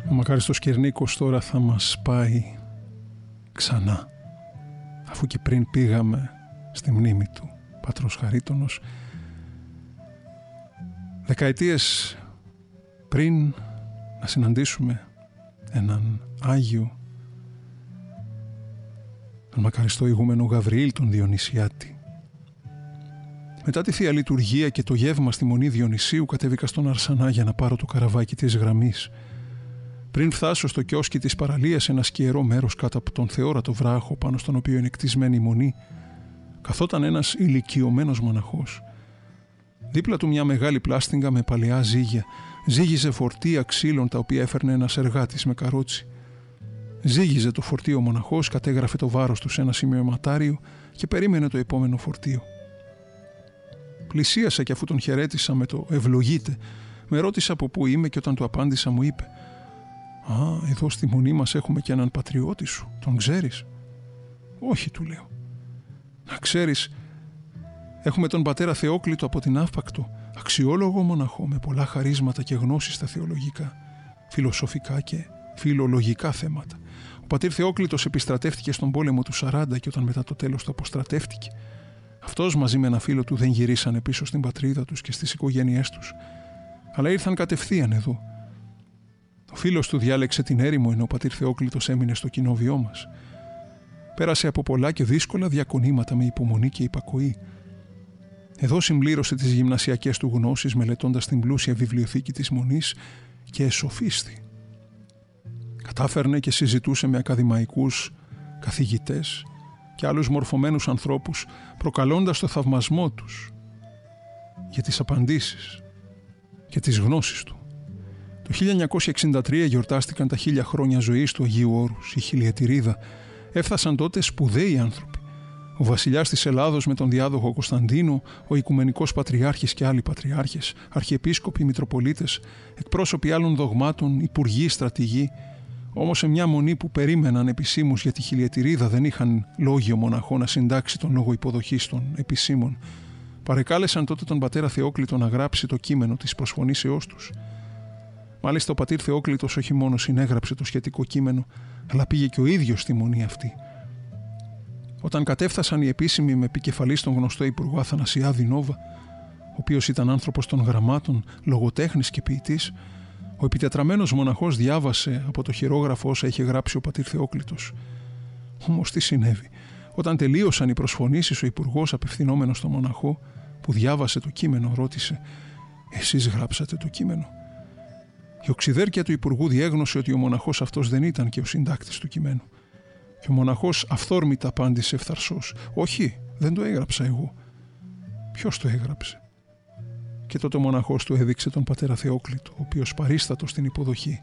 Ο μακάριστος Κυρνίκος τώρα θα μας πάει ξανά, αφού και πριν πήγαμε στη μνήμη του πατρός Χαρίτονος, δεκαετίες πριν, να συναντήσουμε έναν Άγιο, τον μακαριστό ηγούμενο Γαβριήλ τον Διονυσιάτη. Μετά τη Θεία Λειτουργία και το γεύμα στη Μονή Διονυσίου κατέβηκα στον Αρσανά για να πάρω το καραβάκι της γραμμής. Πριν φτάσω στο κιόσκι της παραλίας, σε ένα σκιερό μέρος κάτω από τον θεόρατο βράχο πάνω στον οποίο είναι κτισμένη η Μονή, καθόταν ένας ηλικιωμένος μοναχός. Δίπλα του μια μεγάλη πλάστιγγα με παλαιά ζύγια. Ζύγιζε φορτία ξύλων τα οποία έφερνε ένας εργάτης με καρότσι. Ζύγιζε το φορτίο ο μοναχός, κατέγραφε το βάρος του σε ένα σημειωματάριο και περίμενε το επόμενο φορτίο. Πλησίασα και αφού τον χαιρέτησα με το «ευλογείτε», με ρώτησε από πού είμαι και όταν του απάντησα μου είπε «Α, εδώ στη Μονή μας έχουμε και έναν πατριώτη σου, τον ξέρεις?» «Όχι», του λέω. «Να ξέρεις, έχουμε τον πατέρα Θεόκλητο από την Αύπακτο, αξιόλογο μοναχό με πολλά χαρίσματα και γνώσεις στα θεολογικά, φιλοσοφικά και φιλολογικά θέματα. Ο πατήρ Θεόκλητος επιστρατεύτηκε στον πόλεμο του 40 και όταν μετά το τέλος του αποστρατεύτηκε. Αυτός μαζί με ένα φίλο του δεν γυρίσανε πίσω στην πατρίδα τους και στις οικογένειές τους, αλλά ήρθαν κατευθείαν εδώ. Ο φίλος του διάλεξε την έρημο ενώ ο πατήρ Θεόκλητος έμεινε στο κοινόβιό μας. Πέρασε από πολλά και δύσκολα διακονήματα με υπομονή και υπακοή. Εδώ συμπλήρωσε τις γυμνασιακές του γνώσεις μελετώντας την πλούσια βιβλιοθήκη της Μονής και εσοφίστη. Κατάφερνε και συζητούσε με ακαδημαϊκούς, καθηγητές και άλλους μορφωμένους ανθρώπους, προκαλώντας το θαυμασμό τους για τις απαντήσεις και τις γνώσεις του. Το 1963 γιορτάστηκαν τα 1000 χρόνια ζωής του Αγίου Όρους, η χιλιετηρίδα. Έφτασαν τότε σπουδαίοι άνθρωποι. Ο βασιλιάς της Ελλάδος με τον διάδοχο Κωνσταντίνο, ο Οικουμενικός Πατριάρχης και άλλοι πατριάρχες, αρχιεπίσκοποι, μητροπολίτες, εκπρόσωποι άλλων δογμάτων, υπουργοί, στρατηγοί. Όμως σε μια μονή που περίμεναν επισήμους για τη χιλιετηρίδα δεν είχαν λόγιο μοναχό να συντάξει τον λόγο υποδοχής των επισήμων. Παρεκάλεσαν τότε τον πατέρα Θεόκλητο να γράψει το κείμενο της προσφωνήσεώς τους. Μάλιστα ο πατήρ Θεόκλητος όχι μόνο συνέγραψε το σχετικό κείμενο, αλλά πήγε και ο ίδιος στη μονή αυτή. Όταν κατέφτασαν οι επίσημοι με επικεφαλής τον γνωστό υπουργό Αθανασιάδη Νόβα, ο οποίος ήταν άνθρωπος των γραμμάτων, λογοτέχνης και ποιητής, ο επιτετραμένος μοναχός διάβασε από το χειρόγραφο όσα είχε γράψει ο πατήρ Θεόκλητος. Όμως τι συνέβη? Όταν τελείωσαν οι προσφωνήσεις, ο υπουργός, απευθυνόμενος στον μοναχό που διάβασε το κείμενο, ρώτησε «Εσείς γράψατε το κείμενο?» Η οξυδέρκεια του υπουργού διέγνωσε ότι ο μοναχός αυτός δεν ήταν και ο συντάκτης του κειμένου. Και ο μοναχός αυθόρμητα απάντησε ευθαρσώς «Όχι, δεν το έγραψα εγώ». «Ποιος το έγραψε?» Και τότε ο μοναχός του έδειξε τον πατέρα Θεόκλητο, ο οποίος παρίστατος στην υποδοχή.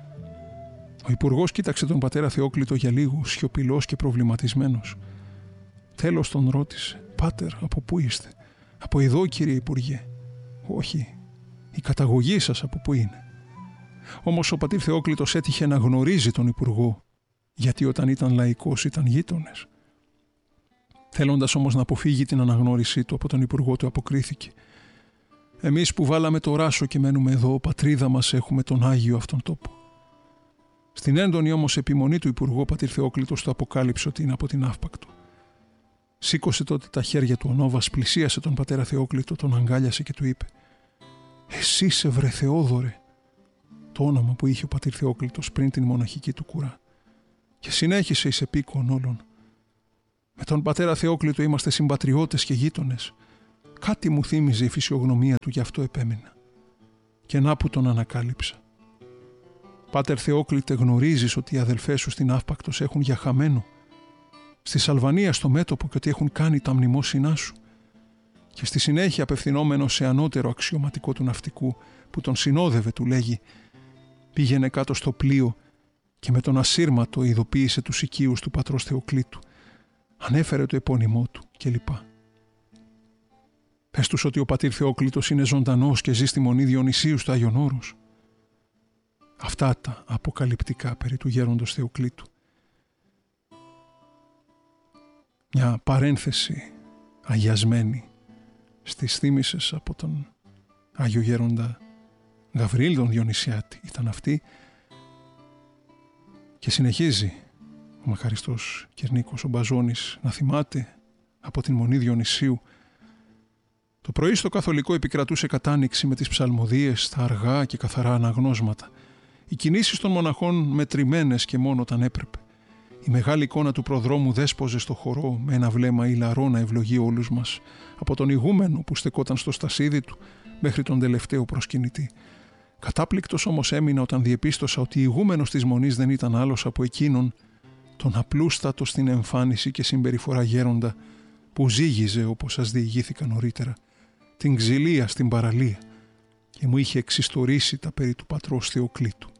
Ο υπουργός κοίταξε τον πατέρα Θεόκλητο για λίγο, σιωπηλός και προβληματισμένος. Τέλος τον ρώτησε «Πάτερ, από πού είστε?» «Από εδώ, κύριε Υπουργέ». «Όχι, η καταγωγή σας από πού είναι?» Όμως ο πατήρ Θεόκλητος έτυχε να γνωρίζει τον υπουργό, γιατί όταν ήταν λαϊκός ήταν γείτονες. Θέλοντας όμως να αποφύγει την αναγνώρισή του από τον υπουργό, του αποκρίθηκε «Εμείς που βάλαμε το ράσο και μένουμε εδώ, πατρίδα μας, έχουμε τον Άγιο αυτόν τόπο». Στην έντονη όμως επιμονή του υπουργού, ο πατήρ Θεόκλητος του αποκάλυψε ότι είναι από την Αύπακτο. Σήκωσε τότε τα χέρια του ο Νόβας, πλησίασε τον πατέρα Θεόκλητο, τον αγκάλιασε και του είπε «Εσύ είσαι, βρε Θεόδωρε», το όνομα που είχε ο πατήρ Θεόκλητος πριν την μοναχική του κουρά. Και συνέχισε εις επίκον όλων «Με τον πατέρα Θεόκλητο είμαστε συμπατριώτες και γείτονες. Κάτι μου θύμιζε η φυσιογνωμία του, γι' αυτό επέμεινα. Και να που τον ανακάλυψα. Πάτερ Θεόκλητε, γνωρίζεις ότι οι αδελφές σου στην Αύπακτος έχουν για χαμένο, στη Σαλβανία στο μέτωπο, και ότι έχουν κάνει τα μνημόσυνά σου». Και στη συνέχεια, απευθυνόμενος σε ανώτερο αξιωματικό του ναυτικού που τον συνόδευε, του λέγει «Πήγαινε κάτω στο πλοίο και με τον ασύρματο ειδοποίησε τους οικείους του πατρός Θεοκλήτου. Ανέφερε το επώνυμό του κλπ. Πες τους ότι ο πατήρ Θεόκλητος είναι ζωντανός και ζει στη Μονή Διονυσίου στο Άγιον Όρος». Αυτά τα αποκαλυπτικά περί του γέροντος Θεοκλήτου. Μια παρένθεση αγιασμένη στις θύμησες από τον Άγιο Γέροντα Γαβριήλ τον Διονυσιάτη ήταν αυτή, Και συνεχίζει ο μακαριστός Κυρνίκος ο Μπαζώνης να θυμάται από την Μονή Διονυσίου. Το πρωί στο καθολικό επικρατούσε κατάνοιξη με τις ψαλμοδίες, τα αργά και καθαρά αναγνώσματα. Οι κινήσεις των μοναχών μετρημένες και μόνο όταν έπρεπε. Η μεγάλη εικόνα του προδρόμου δέσποζε στο χορό με ένα βλέμμα ηλαρό να ευλογεί όλους μας, από τον ηγούμενο που στεκόταν στο στασίδι του μέχρι τον τελευταίο προσκυνητή. Κατάπληκτος όμως έμεινα όταν διεπίστωσα ότι ηγούμενος της Μονής δεν ήταν άλλος από εκείνον τον απλούστατο στην εμφάνιση και συμπεριφορά γέροντα που ζήγιζε, όπως σας διηγήθηκα νωρίτερα, την ξυλία στην παραλία και μου είχε εξιστορήσει τα περί του πατρός Θεοκλήτου.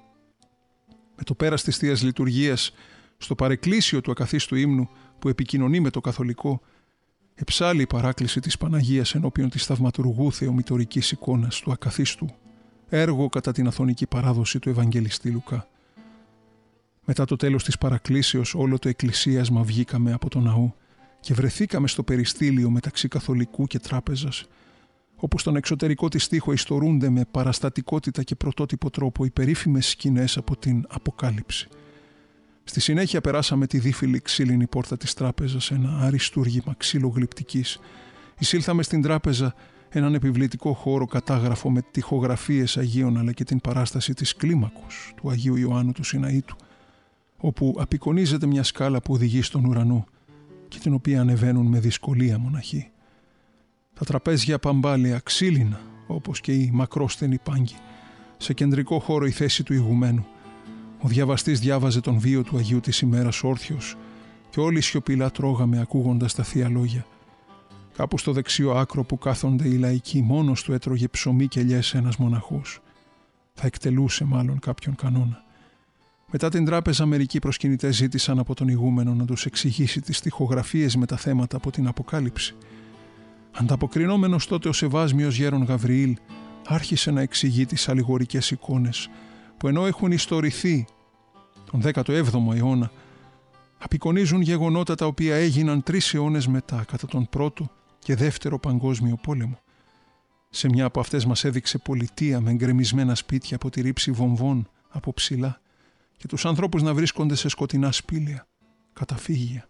Με το πέρας της Θείας Λειτουργίας, στο παρεκκλήσιο του ακαθίστου ύμνου που επικοινωνεί με το καθολικό, εψάλλει η παράκληση της Παναγίας ενώπιον της θαυματουργού θεομητορικής εικόνας του ακαθίστου, έργο κατά την αθωνική παράδοση του Ευαγγελιστή Λουκά. Μετά το τέλος της παρακλήσεως όλο το εκκλησίασμα βγήκαμε από το ναό και βρεθήκαμε στο περιστήλιο μεταξύ καθολικού και τράπεζας, όπου στον εξωτερικό της τοίχο ιστορούνται με παραστατικότητα και πρωτότυπο τρόπο οι περίφημες σκηνές από την Αποκάλυψη. Στη συνέχεια περάσαμε τη δίφυλη ξύλινη πόρτα της τράπεζας, ένα αριστούργημα ξυλογλυπτικής. Εισήλθαμε στην τράπεζα, έναν επιβλητικό χώρο κατάγραφο με τοιχογραφίες Αγίων αλλά και την παράσταση της κλίμακος του Αγίου Ιωάννου του Σιναήτου, όπου απεικονίζεται μια σκάλα που οδηγεί στον ουρανό και την οποία ανεβαίνουν με δυσκολία μοναχοί. Τα τραπέζια παμπάλαια ξύλινα, όπως και οι μακρόστενοι πάγκοι. Σε κεντρικό χώρο η θέση του ηγουμένου. Ο διαβαστής διάβαζε τον βίο του Αγίου της ημέρας όρθιος και όλοι σιωπηλά τρώγαμε ακούγοντας τα θεία λόγια. Κάπου στο δεξιό άκρο που κάθονται οι λαϊκοί μόνος του έτρωγε ψωμί και ελιές ένας μοναχός. Θα εκτελούσε μάλλον κάποιον κανόνα. Μετά την τράπεζα μερικοί προσκυνητές ζήτησαν από τον ηγούμενο να τους εξηγήσει τις στιχογραφίες με τα θέματα από την Αποκάλυψη. Ανταποκρινόμενος τότε ο Σεβάσμιος Γέρον Γαβριήλ άρχισε να εξηγεί τις αλληγορικές εικόνες που ενώ έχουν ιστορηθεί τον 17ο αιώνα απεικονίζουν γεγονότα τα οποία έγιναν 3 αιώνες μετά κατά τον Πρώτο και Δεύτερο Παγκόσμιο Πόλεμο. Σε μια από αυτές μας έδειξε πολιτεία με γκρεμισμένα σπίτια από τη ρήψη βομβών από ψηλά και τους ανθρώπους να βρίσκονται σε σκοτεινά σπήλαια, καταφύγια.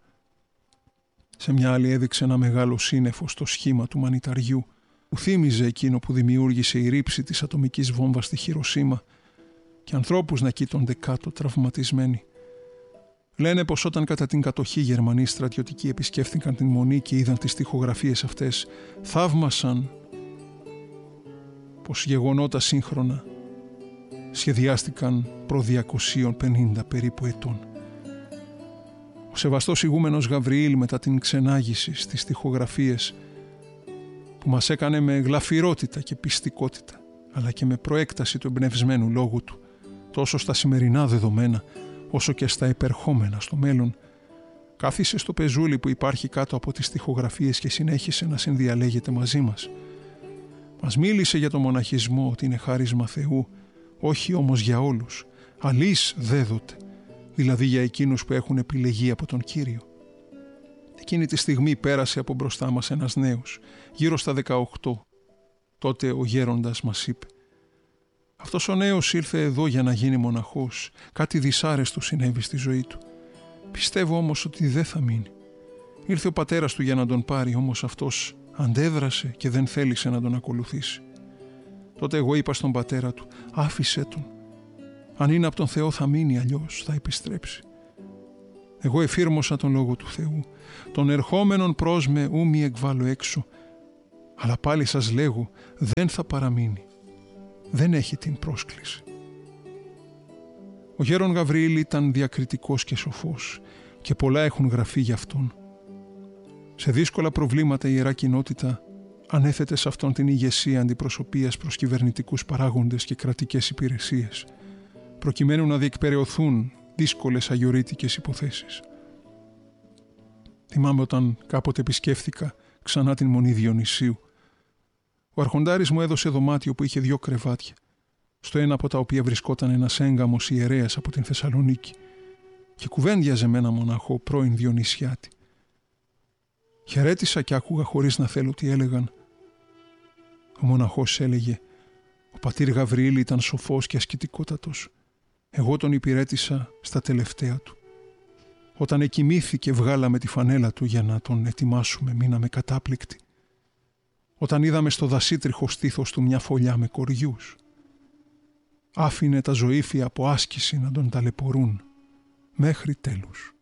Σε μια άλλη έδειξε ένα μεγάλο σύννεφο στο σχήμα του μανιταριού που θύμιζε εκείνο που δημιούργησε η ρήψη της ατομικής βόμβας στη Χιροσίμα και ανθρώπους να κοίτονται κάτω τραυματισμένοι. Λένε πως όταν κατά την κατοχή Γερμανοί στρατιωτικοί επισκέφθηκαν την Μονή και είδαν τις τοιχογραφίες αυτές, θαύμασαν πως γεγονότα σύγχρονα σχεδιάστηκαν προ 250 περίπου ετών. Ο σεβαστός ηγούμενος Γαβριήλ μετά την ξενάγηση στις τοιχογραφίες που μας έκανε με γλαφυρότητα και πιστικότητα αλλά και με προέκταση του εμπνευσμένου λόγου του τόσο στα σημερινά δεδομένα όσο και στα επερχόμενα στο μέλλον, κάθισε στο πεζούλι που υπάρχει κάτω από τις τοιχογραφίες και συνέχισε να συνδιαλέγεται μαζί μας. Μας μίλησε για το μοναχισμό ότι είναι χάρισμα Θεού, όχι όμως για όλους, αλής δέδοτε, δηλαδή για εκείνους που έχουν επιλεγεί από τον Κύριο. Εκείνη τη στιγμή πέρασε από μπροστά μας ένας νέος, γύρω στα 18. Τότε ο γέροντας μας είπε: «Αυτός ο νέος ήρθε εδώ για να γίνει μοναχός. Κάτι δυσάρεστο συνέβη στη ζωή του. Πιστεύω όμως ότι δεν θα μείνει. Ήρθε ο πατέρας του για να τον πάρει, όμως αυτός αντέδρασε και δεν θέλησε να τον ακολουθήσει. Τότε εγώ είπα στον πατέρα του: άφησε τον. Αν είναι από τον Θεό θα μείνει, αλλιώς θα επιστρέψει. Εγώ εφήρμοσα τον λόγο του Θεού. Τον ερχόμενον προς με ου μη εκβάλλω έξω. Αλλά πάλι σας λέγω, δεν θα παραμείνει. Δεν έχει την πρόσκληση». Ο γέρον Γαβριήλ ήταν διακριτικός και σοφός και πολλά έχουν γραφεί για αυτόν. Σε δύσκολα προβλήματα η Ιερά Κοινότητα ανέθετε σε αυτόν την ηγεσία αντιπροσωπείας προς κυβερνητικούς παράγοντες και κρατικές υπηρεσίες, προκειμένου να διεκπεραιωθούν δύσκολες αγιορείτικες υποθέσεις. Θυμάμαι όταν κάποτε επισκέφθηκα ξανά την Μονή Διονυσίου. Ο αρχοντάρης μου έδωσε δωμάτιο που είχε 2 κρεβάτια, στο ένα από τα οποία βρισκόταν ένας έγκαμος ιερέας από την Θεσσαλονίκη και κουβέντιαζε με ένα μοναχό πρώην Διονυσιάτη. Χαιρέτησα και άκουγα χωρίς να θέλω τι έλεγαν. Ο μοναχός έλεγε: «Ο πατήρ Γαβριήλ ήταν σοφός και ασκητικότατος. Εγώ τον υπηρέτησα στα τελευταία του. Όταν εκοιμήθηκε βγάλαμε τη φανέλα του για να τον ετοιμάσουμε, μείναμε κατάπληκτοι. Όταν είδαμε στο δασίτριχο στήθος του μια φωλιά με κοριούς. Άφηνε τα ζωήφια από άσκηση να τον ταλαιπωρούν μέχρι τέλους.